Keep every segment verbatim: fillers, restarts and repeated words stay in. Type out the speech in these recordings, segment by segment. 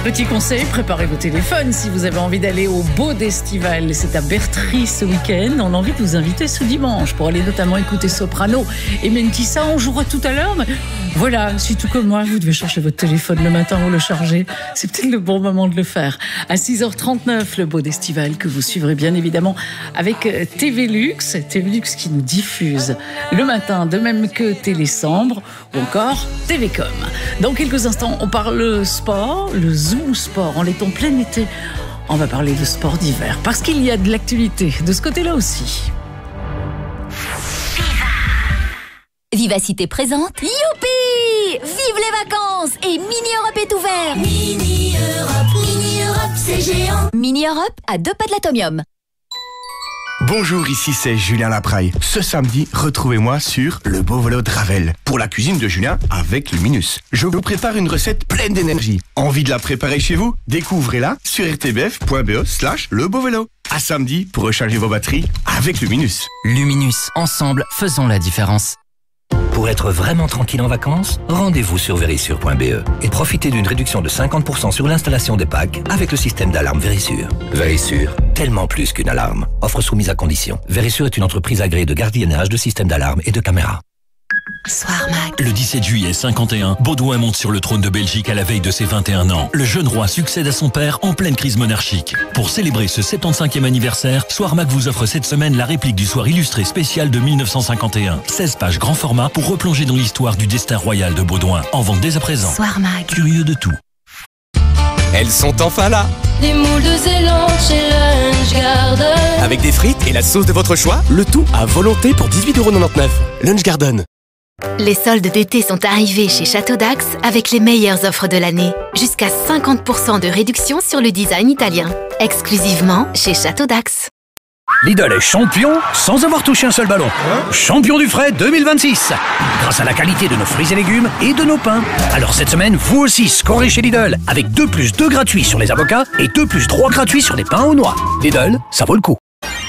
Petit conseil, préparez vos téléphones si vous avez envie d'aller au Beau d'Estival. C'est à Bertry ce week-end. On a envie de vous inviter ce dimanche pour aller notamment écouter Soprano et Mentissa. On jouera tout à l'heure. Mais voilà, si tout comme moi, vous devez chercher votre téléphone le matin ou le charger, c'est peut-être le bon moment de le faire. À six heures trente-neuf, le Beau d'Estival que vous suivrez bien évidemment avec T V Luxe. T V Luxe qui nous diffuse le matin, de même que Télésambre ou encore T V Com. Dans quelques instants, on parle sport, le Zoom Sport. On est en plein été. On va parler de sport d'hiver parce qu'il y a de l'activité de ce côté-là aussi. Vivacité présente. Youpi! Vive les vacances! Et Mini Europe est ouvert. Mini Europe, Mini Europe, c'est géant. Mini Europe à deux pas de l'Atomium. Bonjour, ici c'est Julien Lapraille. Ce samedi, retrouvez-moi sur le Beau Vélo de Ravel pour la cuisine de Julien avec Luminus. Je vous prépare une recette pleine d'énergie. Envie de la préparer chez vous? Découvrez-la sur r t b f point b e slash le beau vélo. À samedi pour recharger vos batteries avec Luminus. Luminus, ensemble, faisons la différence. Pour être vraiment tranquille en vacances, rendez-vous sur Verisure point b e et profitez d'une réduction de cinquante pour cent sur l'installation des packs avec le système d'alarme Verisure. Verisure, tellement plus qu'une alarme. Offre soumise à condition. Verisure est une entreprise agréée de gardiennage de systèmes d'alarme et de caméras. Soir Mag. Le dix-sept juillet cinquante et un, Baudouin monte sur le trône de Belgique à la veille de ses vingt et un ans. Le jeune roi succède à son père en pleine crise monarchique. Pour célébrer ce soixante-quinzième anniversaire, Soir Mag vous offre cette semaine la réplique du soir illustré spécial de mille neuf cent cinquante et un. seize pages grand format pour replonger dans l'histoire du destin royal de Baudouin. En vente dès à présent. Soir Mag. Curieux de tout. Elles sont enfin là. Des moules de Zélande chez Lunch Garden. Avec des frites et la sauce de votre choix, le tout à volonté pour dix-huit euros quatre-vingt-dix-neuf. Lunch Garden. Les soldes d'été sont arrivés chez Château d'Axe avec les meilleures offres de l'année. Jusqu'à cinquante pour cent de réduction sur le design italien. Exclusivement chez Château d'Axe. Lidl est champion sans avoir touché un seul ballon. Champion du frais deux mille vingt-six. Grâce à la qualité de nos fruits et légumes et de nos pains. Alors cette semaine, vous aussi scorez chez Lidl. Avec deux plus deux gratuits sur les avocats et deux plus trois gratuits sur les pains aux noix. Lidl, ça vaut le coup.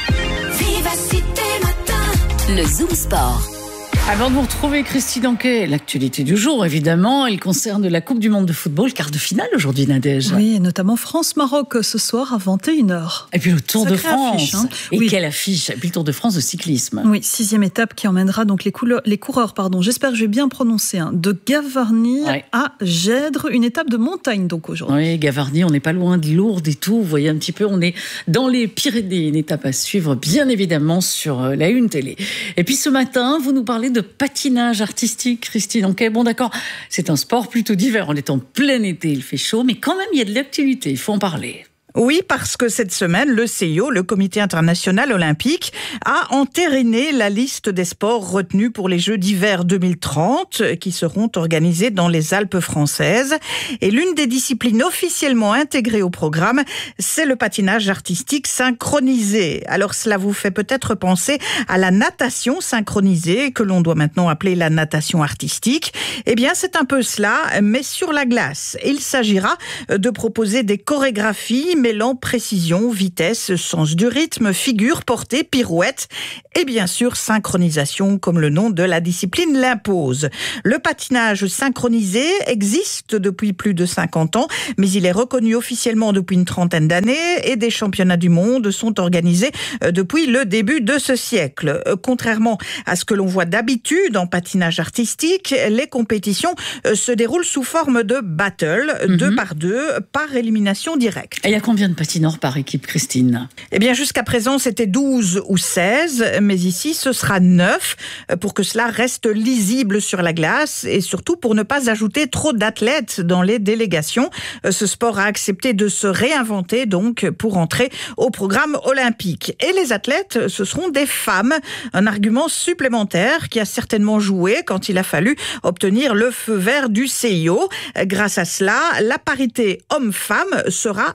Vivacité matin. Le Zoom Sport. Avant de vous retrouver, Christine Anquet, l'actualité du jour, évidemment, elle concerne la Coupe du Monde de football, quart de finale aujourd'hui, Nadège. Oui, et notamment France-Maroc ce soir à vingt et une heures. Et puis le Tour Sacrée de France. affiche, hein. Et oui. quelle affiche. Et puis le Tour de France de cyclisme. Oui, sixième étape qui emmènera donc les, couleurs, les coureurs, pardon, j'espère que je vais bien prononcer, hein, de Gavarnie ouais. à Gèdre, une étape de montagne donc aujourd'hui. Oui, Gavarnie, on n'est pas loin de Lourdes et tout. Vous voyez un petit peu, on est dans les Pyrénées, une étape à suivre bien évidemment sur la Une Télé. Et puis ce matin, vous nous parlez de patinage artistique, Christine. Ok, bon d'accord, c'est un sport plutôt d'hiver. On est en plein été, il fait chaud, mais quand même il y a de l'activité, il faut en parler. Oui, parce que cette semaine, le C I O, le Comité international olympique, a entériné la liste des sports retenus pour les Jeux d'hiver deux mille trente, qui seront organisés dans les Alpes françaises. Et l'une des disciplines officiellement intégrées au programme, c'est le patinage artistique synchronisé. Alors cela vous fait peut-être penser à la natation synchronisée, que l'on doit maintenant appeler la natation artistique. Eh bien, c'est un peu cela, mais sur la glace. Il s'agira de proposer des chorégraphies mêlant précision, vitesse, sens du rythme, figure, portée, pirouette et bien sûr synchronisation comme le nom de la discipline l'impose. Le patinage synchronisé existe depuis plus de cinquante ans, mais il est reconnu officiellement depuis une trentaine d'années et des championnats du monde sont organisés depuis le début de ce siècle. Contrairement à ce que l'on voit d'habitude en patinage artistique, les compétitions se déroulent sous forme de battle, mm-hmm. deux par deux, par élimination directe. Et il y a combien de patineurs par équipe, Christine ? Eh bien, jusqu'à présent, c'était douze ou seize, mais ici, ce sera neuf, pour que cela reste lisible sur la glace et surtout pour ne pas ajouter trop d'athlètes dans les délégations. Ce sport a accepté de se réinventer, donc, pour entrer au programme olympique. Et les athlètes, ce seront des femmes, un argument supplémentaire qui a certainement joué quand il a fallu obtenir le feu vert du C I O. Grâce à cela, la parité homme-femme sera effective.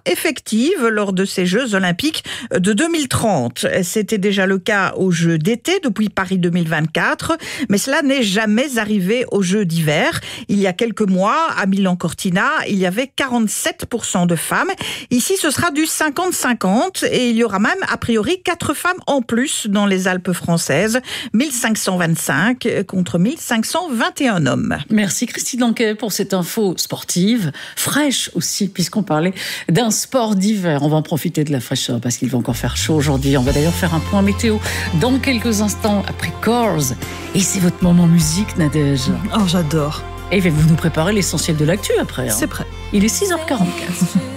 sportives lors de ces Jeux olympiques de deux mille trente. C'était déjà le cas aux Jeux d'été depuis Paris deux mille vingt-quatre, mais cela n'est jamais arrivé aux Jeux d'hiver. Il y a quelques mois, à Milan-Cortina, il y avait quarante-sept pour cent de femmes. Ici, ce sera du cinquante cinquante et il y aura même, a priori, quatre femmes en plus dans les Alpes françaises. mille cinq cent vingt-cinq contre mille cinq cent vingt et un hommes. Merci Christine Lanquet pour cette info sportive, fraîche aussi, puisqu'on parlait d'un sport d'hiver. On va en profiter de la fraîcheur parce qu'il va encore faire chaud aujourd'hui. On va d'ailleurs faire un point météo dans quelques instants après Corrs. Et c'est votre moment musique, Nadège. Oh, j'adore. Et vous nous préparez l'essentiel de l'actu après. Hein. C'est prêt. Il est six heures quarante-quatre.